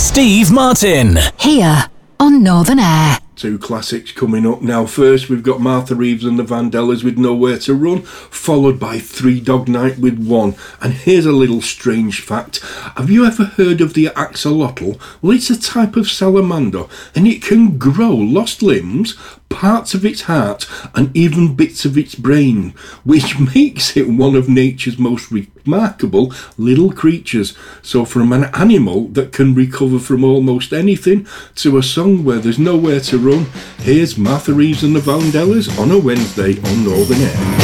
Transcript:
Steve Martin. Here on Northern Air. Two classics coming up now. First, we've got Martha Reeves and the Vandellas with Nowhere to Run, followed by Three Dog Night with One. And here's a little strange fact. Have you ever heard of the axolotl? Well, it's a type of salamander, and it can grow lost limbs, parts of its heart, and even bits of its brain, which makes it one of nature's most remarkable little creatures. So from an animal that can recover from almost anything to a song where there's nowhere to run, here's Martha Reeves and the Vandellas on a Wednesday on Northern Air.